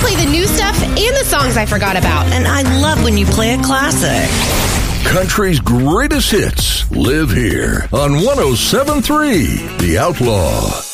play the new stuff and the songs I forgot about. And I love when you play a classic. Country's greatest hits live here on 107.3 The Outlaw.